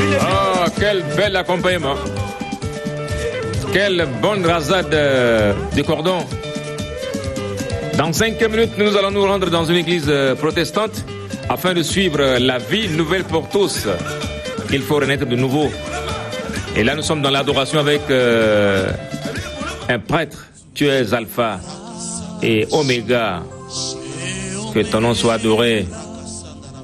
Oh, quel bel accompagnement. Quelle bonne rasade de cordon. Dans 5 minutes, nous allons nous rendre dans une église protestante afin de suivre la vie nouvelle pour tous. Il faut renaître de nouveau. Et là, nous sommes dans l'adoration avec un prêtre. Tu es Alpha et Oméga. Que ton nom soit adoré.